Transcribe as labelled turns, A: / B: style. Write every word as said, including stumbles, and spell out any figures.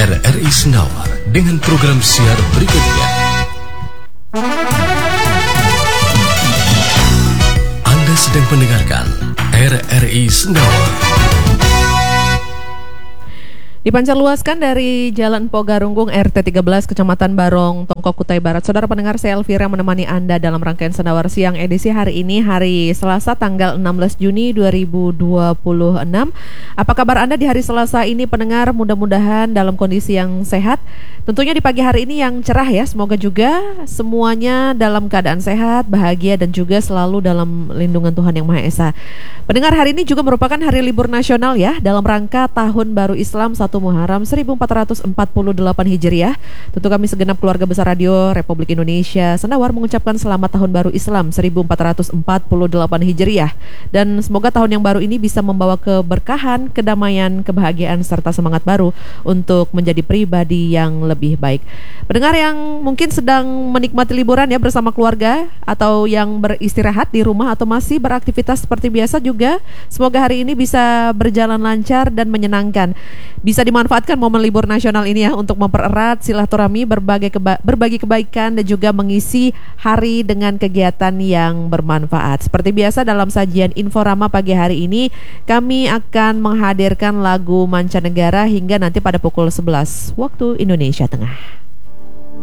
A: R R I Senawar dengan program siar berikutnya. Anda sedang mendengarkan R R I Senawar.
B: Dipancarluaskan dari Jalan Pogarunggung R T tiga belas Kecamatan Barong, Tongko, Kutai Barat. Saudara pendengar, saya Elvira menemani Anda dalam rangkaian Senawar Siang edisi hari ini, hari Selasa tanggal enam belas Juni dua ribu dua puluh enam. Apa kabar Anda di hari Selasa ini pendengar? Mudah-mudahan dalam kondisi yang sehat. Tentunya di pagi hari ini yang cerah ya. Semoga juga semuanya dalam keadaan sehat, bahagia dan juga selalu dalam lindungan Tuhan Yang Maha Esa. Pendengar, hari ini juga merupakan hari libur nasional ya, dalam rangka Tahun Baru Islam satu Muharram seribu empat ratus empat puluh delapan Hijriah. Tentu kami segenap keluarga besar Radio Republik Indonesia Senawar mengucapkan selamat Tahun Baru Islam seribu empat ratus empat puluh delapan Hijriah. Dan semoga tahun yang baru ini bisa membawa keberkahan, kedamaian, kebahagiaan serta semangat baru untuk menjadi pribadi yang lebih baik. Pendengar yang mungkin sedang menikmati liburan ya bersama keluarga, atau yang beristirahat di rumah atau masih beraktivitas seperti biasa juga, semoga hari ini bisa berjalan lancar dan menyenangkan. Bisa dimanfaatkan momen libur nasional ini ya untuk mempererat silaturahmi, berbagai keba- berbagi kebaikan dan juga mengisi hari dengan kegiatan yang bermanfaat. Seperti biasa dalam sajian Inforama pagi hari ini, kami akan menghadirkan lagu mancanegara hingga nanti pada pukul sebelas waktu Indonesia Tengah.